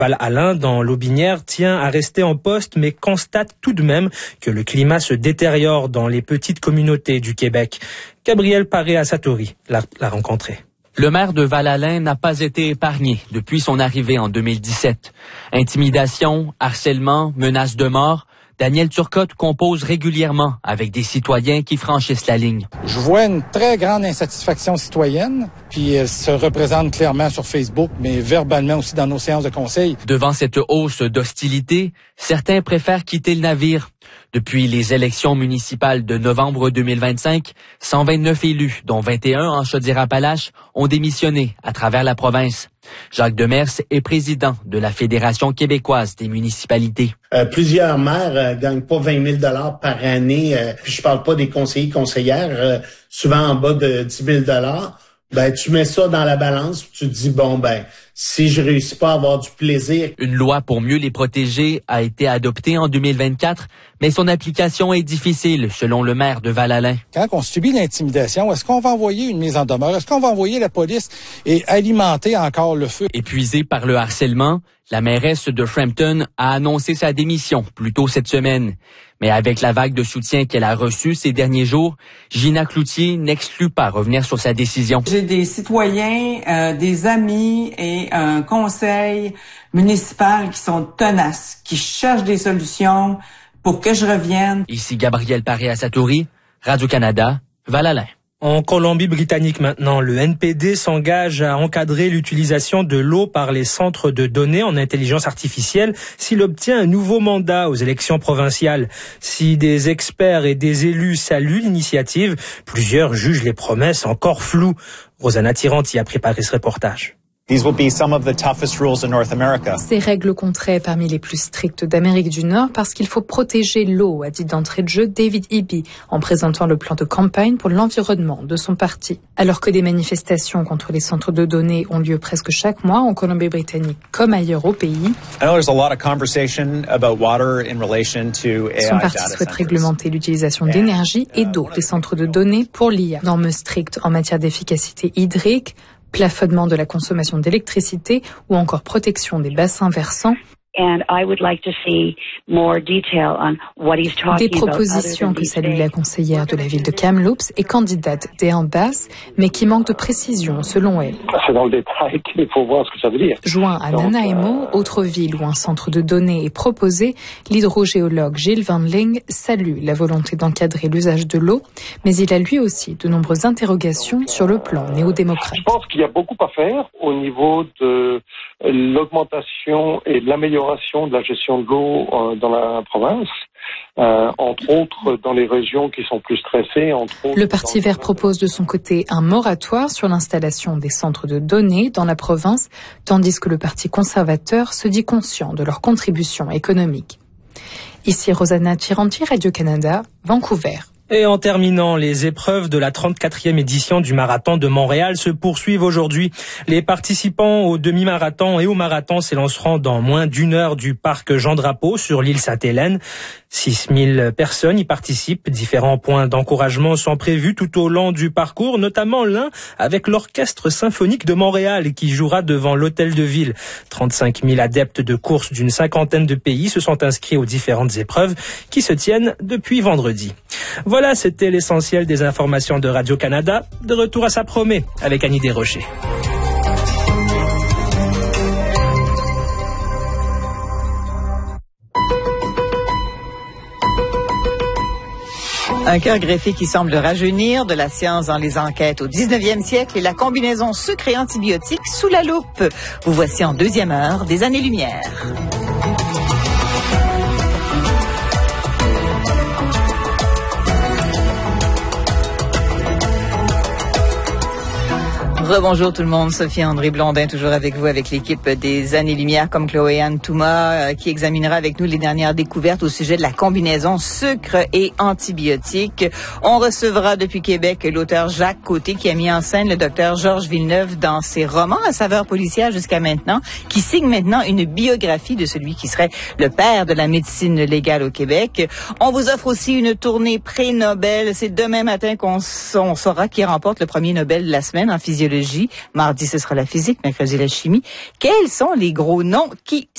Val-Alain, dans l'Aubinière, tient à rester en poste, mais constate tout de même que le climat se détériore dans les petites communautés du Québec. Gabriel Paré-Assatori l'a rencontré. Le maire de Val-Alain n'a pas été épargné depuis son arrivée en 2017. Intimidation, harcèlement, menaces de mort. Daniel Turcotte compose régulièrement avec des citoyens qui franchissent la ligne. Je vois une très grande insatisfaction citoyenne, puis elle se représente clairement sur Facebook, mais verbalement aussi dans nos séances de conseil. Devant cette hausse d'hostilité, certains préfèrent quitter le navire. Depuis les élections municipales de novembre 2025, 129 élus, dont 21 en Chaudière-Appalaches, ont démissionné à travers la province. Jacques Demers est président de la Fédération québécoise des municipalités. Plusieurs maires gagnent pas 20 000 $ par année. Puis je parle pas des conseillers conseillères, souvent en bas de 10 000 $. Ben, tu mets ça dans la balance, tu te dis, bon, ben, si je réussis pas à avoir du plaisir. Une loi pour mieux les protéger a été adoptée en 2024, mais son application est difficile, selon le maire de Val-Alain. Quand on subit l'intimidation, est-ce qu'on va envoyer une mise en demeure? Est-ce qu'on va envoyer la police et alimenter encore le feu? Épuisée par le harcèlement, la mairesse de Frampton a annoncé sa démission plus tôt cette semaine. Mais avec la vague de soutien qu'elle a reçue ces derniers jours, Gina Cloutier n'exclut pas revenir sur sa décision. J'ai des citoyens, des amis et un conseil municipal qui sont tenaces, qui cherchent des solutions pour que je revienne. Ici Gabriel Paré-Assatori, Radio-Canada, Val-Alain. En Colombie-Britannique maintenant, le NPD s'engage à encadrer l'utilisation de l'eau par les centres de données en intelligence artificielle s'il obtient un nouveau mandat aux élections provinciales. Si des experts et des élus saluent l'initiative, plusieurs jugent les promesses encore floues. Rosanna Tiranti a préparé ce reportage. Ces règles compteraient parmi les plus strictes d'Amérique du Nord parce qu'il faut protéger l'eau, a dit d'entrée de jeu David Eby en présentant le plan de campagne pour l'environnement de son parti. Alors que des manifestations contre les centres de données ont lieu presque chaque mois en Colombie-Britannique comme ailleurs au pays, son parti souhaite réglementer l'utilisation d'énergie et d'eau des centres de données pour l'IA. Normes strictes en matière d'efficacité hydrique, plafonnement de la consommation d'électricité ou encore protection des bassins versants. Des propositions que salue la conseillère de la ville de Kamloops et candidate d'Éan Bass, mais qui manquent de précision selon elle. C'est dans le détail qu'il faut voir ce que ça veut dire. Joint à Nanaimo, autre ville où un centre de données est proposé, l'hydrogéologue Gilles Van Ling salue la volonté d'encadrer l'usage de l'eau, mais il a lui aussi de nombreuses interrogations sur le plan néo-démocrate. Je pense qu'il y a beaucoup à faire au niveau de l'augmentation et de l'amélioration de la gestion de l'eau dans la province, entre autres dans les régions qui sont plus stressées. Le Parti vert propose de son côté un moratoire sur l'installation des centres de données dans la province, tandis que le Parti conservateur se dit conscient de leur contribution économique. Ici Rosanna Tiranti, Radio-Canada, Vancouver. Et en terminant, les épreuves de la 34e édition du marathon de Montréal se poursuivent aujourd'hui. Les participants au demi-marathon et au marathon s'élanceront dans moins d'une heure du parc Jean-Drapeau sur l'île Sainte-Hélène. 6000 personnes y participent. Différents points d'encouragement sont prévus tout au long du parcours, notamment l'un avec l'Orchestre symphonique de Montréal qui jouera devant l'Hôtel de Ville. 35 000 adeptes de course d'une 50aine de pays se sont inscrits aux différentes épreuves qui se tiennent depuis vendredi. Voilà, c'était l'essentiel des informations de Radio-Canada. De retour à sa promet avec Annie Desrochers. Un cœur greffé qui semble rajeunir, de la science dans les enquêtes au 19e siècle et la combinaison sucre et antibiotiques sous la loupe. Vous voici en deuxième heure des Années-Lumière. Rebonjour tout le monde, Sophie André Blondin toujours avec vous avec l'équipe des Années-Lumière comme Chloé-Anne Touma qui examinera avec nous les dernières découvertes au sujet de la combinaison sucre et antibiotiques. On recevra depuis Québec l'auteur Jacques Côté qui a mis en scène le docteur Georges Villeneuve dans ses romans à saveur policière jusqu'à maintenant, qui signe maintenant une biographie de celui qui serait le père de la médecine légale au Québec. On vous offre aussi une tournée pré-Nobel. C'est demain matin qu'on saura qui remporte le premier Nobel de la semaine en physiologie. Mardi, ce sera la physique, mercredi, la chimie. Quels sont les gros noms qui